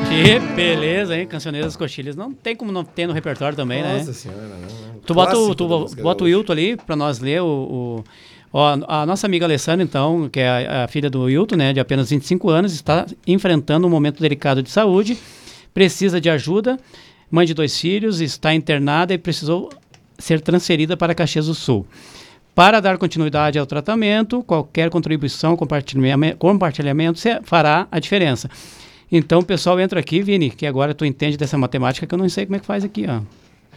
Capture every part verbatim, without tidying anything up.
Que beleza, hein? Cancioneiras das Coxilhas. Não tem como não ter no repertório também, Nossa né? Nossa senhora, não, não. Tu bota, o, tu bota o Hilton ali pra nós ler o... o... Ó, a nossa amiga Alessandra, então, que é a, a filha do Hilton, né, de apenas vinte e cinco anos, está enfrentando um momento delicado de saúde, precisa de ajuda, mãe de dois filhos, está internada e precisou ser transferida para Caxias do Sul. Para dar continuidade ao tratamento, qualquer contribuição, compartilhamento, compartilhamento fará a diferença. Então, o pessoal entra aqui, Vini, que agora tu entende dessa matemática que eu não sei como é que faz aqui, ó.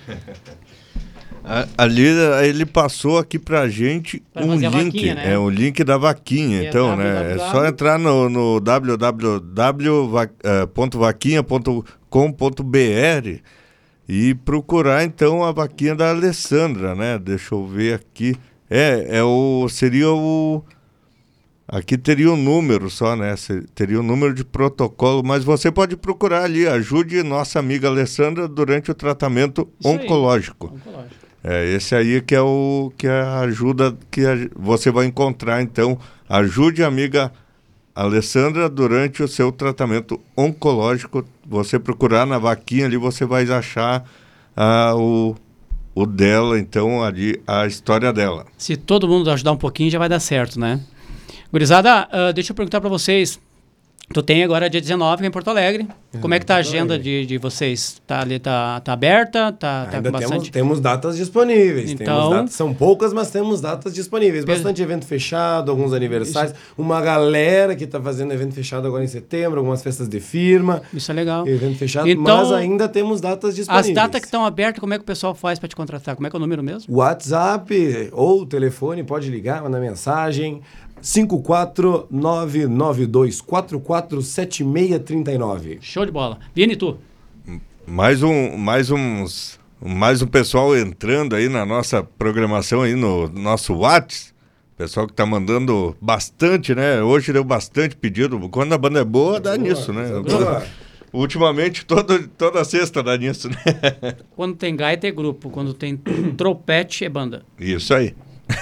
Ali ele passou aqui pra gente pra um link, vaquinha, né? É o link da vaquinha, é então, w w w. né? É só entrar no, no w w w ponto vaquinha ponto com ponto b r e procurar então a vaquinha da Alessandra, né? Deixa eu ver aqui. É, é o seria o aqui teria o um número só, né? Teria o um número de protocolo, mas você pode procurar ali, ajude nossa amiga Alessandra durante o tratamento Isso oncológico. Aí, oncológico. É, esse aí que é o que é a ajuda que a, você vai encontrar, então, ajude a amiga Alessandra durante o seu tratamento oncológico. Você procurar na vaquinha ali, você vai achar ah, o, o dela, então, ali, a história dela. Se todo mundo ajudar um pouquinho, já vai dar certo, né? Gurizada, uh, deixa eu perguntar para vocês. Tu tem agora dia dezenove em Porto Alegre. Como é que tá a agenda de, de vocês? Tá ali, tá, tá aberta? Tá, tá Ainda com bastante... temos, temos datas disponíveis. Então... Temos datas, são poucas, mas temos datas disponíveis. Bastante evento fechado, alguns aniversários. Isso. Uma galera que está fazendo evento fechado agora em setembro, algumas festas de firma. Isso é legal. Evento fechado, então, mas ainda temos datas disponíveis. As datas que estão abertas, como é que o pessoal faz para te contratar? Como é que é o número mesmo? WhatsApp ou telefone, pode ligar, mandar mensagem. cinco quatro nove nove dois quatro quatro sete seis três nove. Show de bola. Vini, tu? Mais um, mais uns, mais um pessoal entrando aí na nossa programação aí no nosso WhatsApp. Pessoal que tá mandando bastante, né? Hoje deu bastante pedido. Quando a banda é boa, dá boa, nisso, né? Boa. Ultimamente, todo, toda sexta dá nisso, né? Quando tem gaita é grupo, quando tem trompete é banda. Isso aí.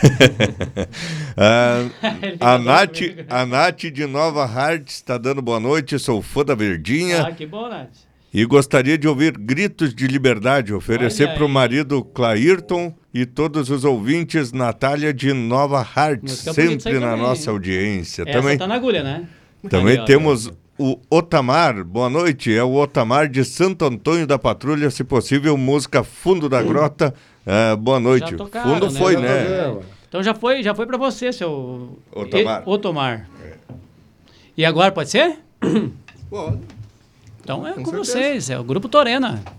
a, a, Nath, a Nath de Nova Hartz está dando boa noite, sou fã da Verdinha. Ah, que bom, Nath. E gostaria de ouvir gritos de liberdade, oferecer para o marido Clairton e todos os ouvintes, Natália de Nova Hartz, sempre na também, nossa hein? audiência. Essa também, tá na agulha, né? Também Ali, temos o Otamar, boa noite, é o Otamar de Santo Antônio da Patrulha, se possível, música Fundo da Grota. Uh, boa noite. Tocaram, Fundo né? foi, já né? Então já foi, já foi para você, seu Otomar. E, Otomar. É. E agora pode ser? Pode. Então é com, com vocês, é o Grupo Torena.